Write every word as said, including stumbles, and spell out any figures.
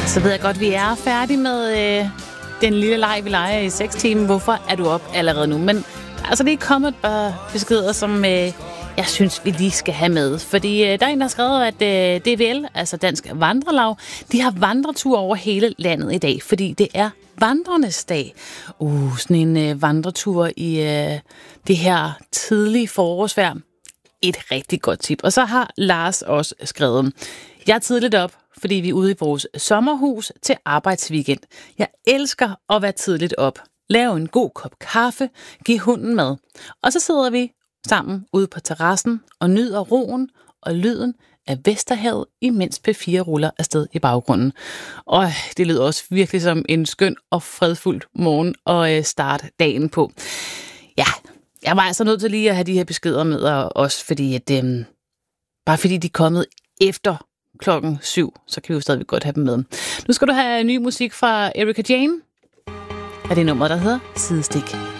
Så ved jeg godt, at vi er færdige med øh, den lille leg, vi leger i seks timer. Hvorfor er du op allerede nu? Men altså, det er kommet et par beskeder, som øh, jeg synes, vi lige skal have med. Fordi øh, der er en, der har skrevet, at øh, D V L, altså Dansk Vandrelag, de har vandretur over hele landet i dag, fordi det er vandrernes dag. Uh, sådan en øh, vandretur i øh, det her tidlige forårsvejr. Et rigtig godt tip. Og så har Lars også skrevet: jeg er tidligt op, fordi vi er ude i vores sommerhus til arbejdsweekend. Jeg elsker at være tidligt op. Lave en god kop kaffe, give hunden mad. Og så sidder vi sammen ude på terrassen og nyder roen og lyden af Vesterhavet, imens P fire ruller afsted i baggrunden. Og det lyder også virkelig som en skøn og fredfuld morgen at starte dagen på. Ja, jeg var altså nødt til lige at have de her beskeder med også, fordi at, øhm, bare fordi de er kommet efter klokken syv, så kan vi jo stadigvæk godt have dem med. Nu skal du have ny musik fra Erika Jane. Er det nummer, der hedder Sidestik.